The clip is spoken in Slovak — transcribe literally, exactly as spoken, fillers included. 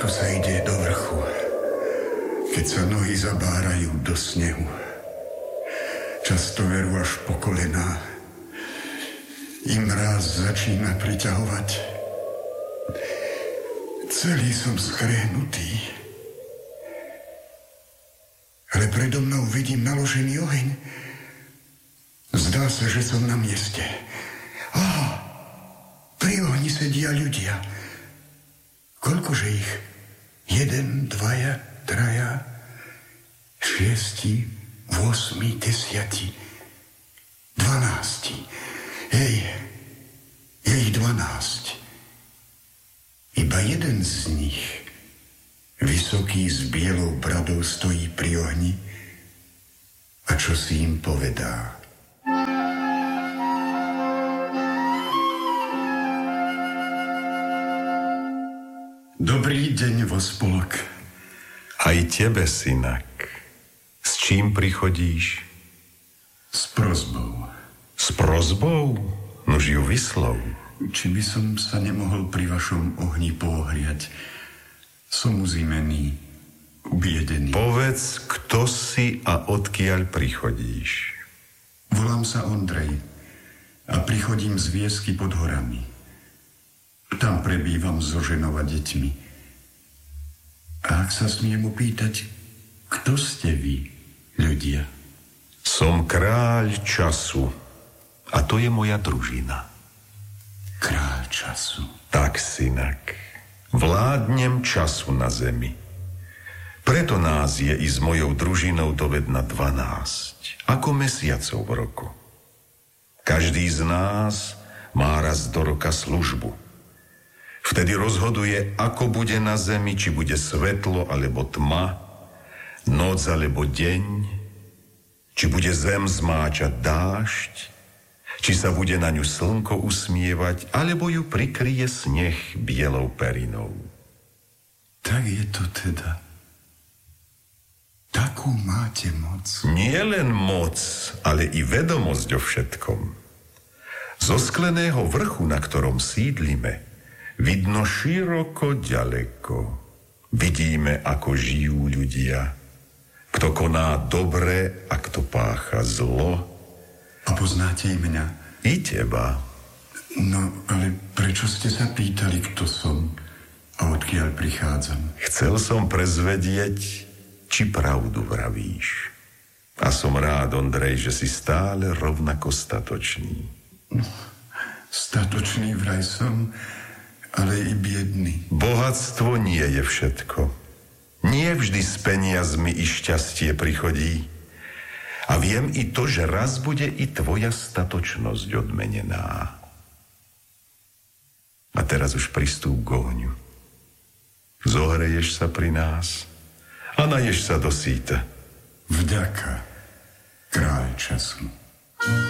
ťažko sa ide do vrchu, keď sa nohy zabárajú do snehu. Často veru až po kolená. I mráz začína priťahovať. Celý som schrehnutý. Ale predo mnou vidím naložený oheň. Zdá sa, že som na mieste. Á, pri ohni sedia ľudia. Koľkože ich? Jeden, dvaja, traja, šiesti, osmi, desiati, dvanácti. Hej, je ich dvanásť. Iba jeden z nich, vysoký s bielou bradou, stojí pri ohni a čo si im povedá. Dobrý deň, Vospolok. Aj tebe, synak. S čím prichodíš? S prosbou. S prosbou? Nož ju vyslov. Či by som sa nemohol pri vašom ohni pohriať? Som uzimený, ubiedený. Povedz, kto si a odkiaľ prichodíš. Volám sa Ondrej a prichodím z Viesky pod horami. Tam prebývam so ženou a deťmi. A ak sa smiem opýtať, kto ste vy, ľudia? Som kráľ času a to je moja družina. Kráľ času? Tak, synak. Vládnem času na zemi. Preto nás je i s mojou družinou dovedna dvanásť, ako mesiacov v roku. Každý z nás má raz do roka službu. Vtedy rozhoduje, ako bude na zemi, či bude svetlo alebo tma, noc alebo deň, či bude zem zmáčať dážď, či sa bude na ňu slnko usmievať, alebo ju prikryje sneh bielou perinou. Tak je to teda. Takú máte moc. Nie len moc, ale i vedomosť o všetkom. Zo skleného vrchu, na ktorom sídlime, vidno široko ďaleko. Vidíme, ako žijú ľudia. Kto koná dobre a kto pácha zlo. A poznáte i mňa? I teba. No, ale prečo ste sa pýtali, kto som a odkiaľ prichádzam? Chcel som prezvedieť, či pravdu vravíš. A som rád, Ondrej, že si stále rovnako statočný. No, statočný vraj som, ale i biedný. Bohatstvo nie je všetko. Nie vždy s peniazmi i šťastie prichodí. A viem i to, že raz bude i tvoja statočnosť odmenená. A teraz už pristúp k ohňu. Zohreješ sa pri nás a naješ sa do síta. Vďaka, kráľ času.